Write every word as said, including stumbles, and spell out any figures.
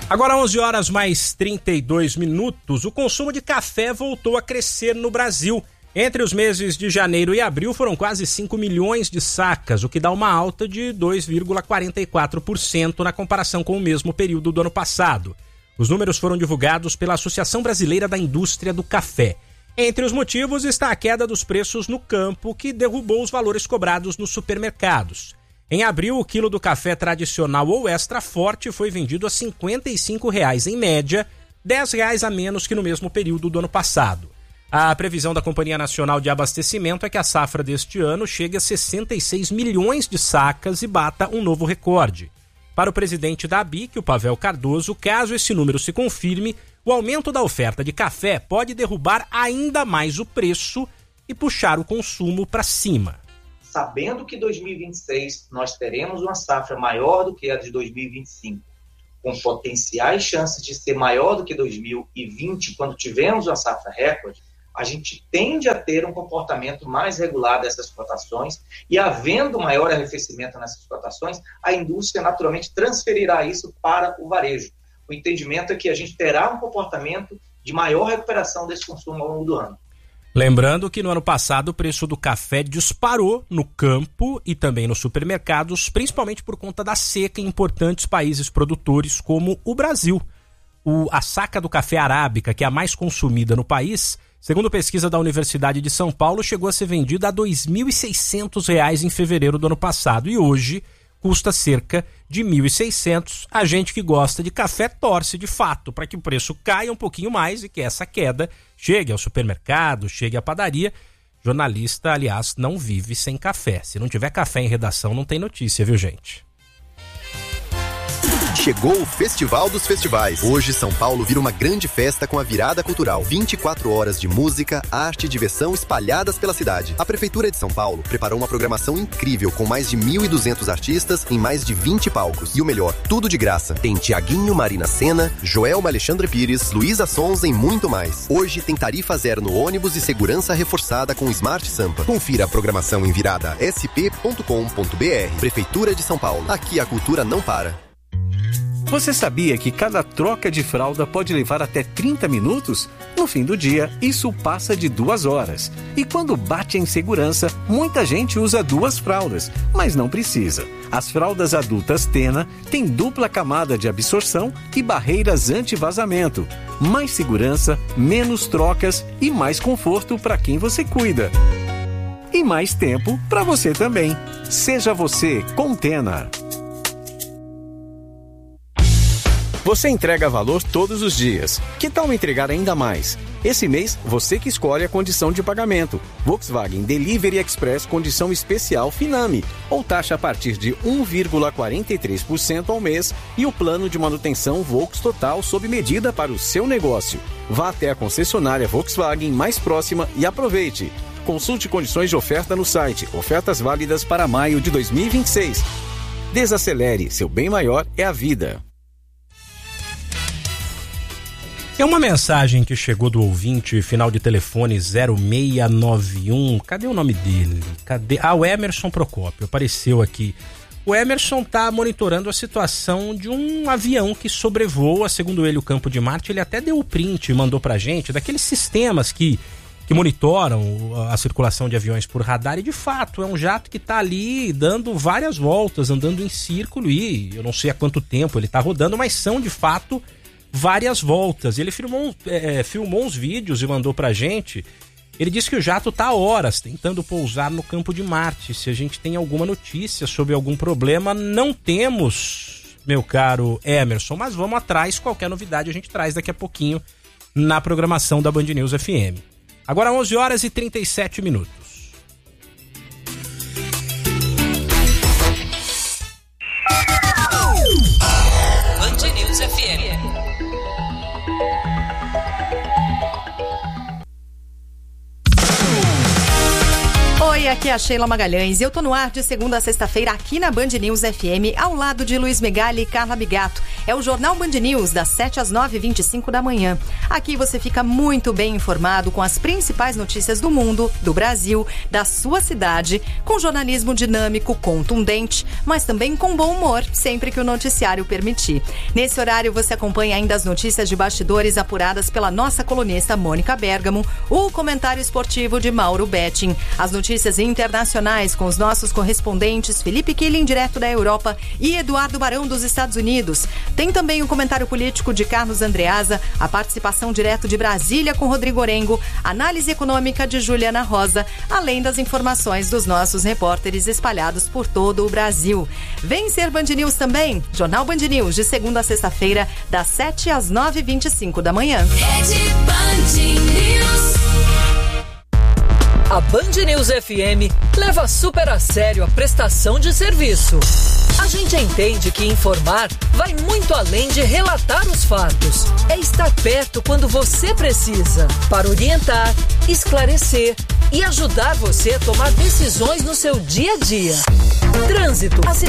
Agora onze horas mais trinta e dois minutos, o consumo de café voltou a crescer no Brasil. Entre os meses de janeiro e abril foram quase cinco milhões de sacas, o que dá uma alta de dois vírgula quarenta e quatro por cento na comparação com o mesmo período do ano passado. Os números foram divulgados pela Associação Brasileira da Indústria do Café. Entre os motivos está a queda dos preços no campo, que derrubou os valores cobrados nos supermercados. Em abril, o quilo do café tradicional ou extra forte foi vendido a cinquenta e cinco reais em média, dez reais a menos que no mesmo período do ano passado. A previsão da Companhia Nacional de Abastecimento é que a safra deste ano chegue a sessenta e seis milhões de sacas e bata um novo recorde. Para o presidente da A B I C, o Pavel Cardoso, caso esse número se confirme, o aumento da oferta de café pode derrubar ainda mais o preço e puxar o consumo para cima. Sabendo que em dois mil e vinte e seis nós teremos uma safra maior do que a de dois mil e vinte e cinco, com potenciais chances de ser maior do que dois mil e vinte, quando tivemos uma safra recorde, a gente tende a ter um comportamento mais regular dessas cotações e, havendo maior arrefecimento nessas cotações, a indústria naturalmente transferirá isso para o varejo. O entendimento é que a gente terá um comportamento de maior recuperação desse consumo ao longo do ano. Lembrando que no ano passado o preço do café disparou no campo e também nos supermercados, principalmente por conta da seca em importantes países produtores como o Brasil. O, a saca do café arábica, que é a mais consumida no país, segundo pesquisa da Universidade de São Paulo, chegou a ser vendida a dois mil e seiscentos reais em fevereiro do ano passado e hoje custa cerca de mil e seiscentos. A gente que gosta de café torce de fato para que o preço caia um pouquinho mais e que essa queda chegue ao supermercado, chegue à padaria. Jornalista, aliás, não vive sem café. Se não tiver café em redação, não tem notícia, viu, gente? Chegou o Festival dos Festivais. Hoje, São Paulo vira uma grande festa com a virada cultural. vinte e quatro horas de música, arte e diversão espalhadas pela cidade. A Prefeitura de São Paulo preparou uma programação incrível com mais de mil e duzentos artistas em mais de vinte palcos. E o melhor, tudo de graça. Tem Tiaguinho, Marina Sena, Joelma Alexandre Pires, Luísa Sonza e muito mais. Hoje tem tarifa zero no ônibus e segurança reforçada com Smart Sampa. Confira a programação em virada s p ponto com ponto b r. Prefeitura de São Paulo. Aqui a cultura não para. Você sabia que cada troca de fralda pode levar até trinta minutos? No fim do dia, isso passa de duas horas. E quando bate a insegurança, muita gente usa duas fraldas, mas não precisa. As fraldas adultas Tena têm dupla camada de absorção e barreiras anti-vazamento. Mais segurança, menos trocas e mais conforto para quem você cuida. E mais tempo para você também. Seja você com Tena. Você entrega valor todos os dias. Que tal entregar ainda mais? Esse mês, você que escolhe a condição de pagamento. Volkswagen Delivery Express condição especial Finame, ou taxa a partir de um vírgula quarenta e três por cento ao mês e o plano de manutenção Volks Total sob medida para o seu negócio. Vá até a concessionária Volkswagen mais próxima e aproveite. Consulte condições de oferta no site. Ofertas válidas para maio de dois mil e vinte e seis. Desacelere, seu bem maior é a vida. É uma mensagem que chegou do ouvinte, final de telefone zero seis nove um. Cadê o nome dele? Cadê? Ah, o Emerson Procópio, apareceu aqui. O Emerson está monitorando a situação de um avião que sobrevoa, segundo ele, o campo de Marte. Ele até deu o print e mandou pra gente, daqueles sistemas que, que monitoram a circulação de aviões por radar. E, de fato, é um jato que está ali dando várias voltas, andando em círculo. E eu não sei há quanto tempo ele está rodando, mas são, de fato, várias voltas. Ele filmou, é, filmou uns vídeos e mandou pra gente. Ele disse que o jato tá há horas tentando pousar no campo de Marte. Se a gente tem alguma notícia sobre algum problema, não temos, meu caro Emerson, mas vamos atrás. Qualquer novidade a gente traz daqui a pouquinho na programação da Band News F M. Agora onze horas e trinta e sete minutos. Band News F M. Oi, aqui é a Sheila Magalhães e eu tô no ar de segunda a sexta-feira aqui na Band News F M, ao lado de Luiz Megali e Carla Bigato. É o Jornal Band News, das sete às nove e vinte e cinco da manhã. Aqui você fica muito bem informado com as principais notícias do mundo, do Brasil, da sua cidade, com jornalismo dinâmico, contundente, mas também com bom humor, sempre que o noticiário permitir. Nesse horário você acompanha ainda as notícias de bastidores apuradas pela nossa colunista Mônica Bergamo, o comentário esportivo de Mauro Betting, as notícias internacionais com os nossos correspondentes Felipe Killing, direto da Europa, e Eduardo Barão, dos Estados Unidos. Tem também o comentário político de Carlos Andreasa, a participação direto de Brasília com Rodrigo Orengo, análise econômica de Juliana Rosa, além das informações dos nossos repórteres espalhados por todo o Brasil. Vem ser Band News também, Jornal Band News, de segunda a sexta-feira, das sete às nove e vinte e cinco da manhã. Rede Band News. A Band News F M leva super a sério a prestação de serviço. A gente entende que informar vai muito além de relatar os fatos. É estar perto quando você precisa, para orientar, esclarecer e ajudar você a tomar decisões no seu dia a dia. Trânsito, acidente.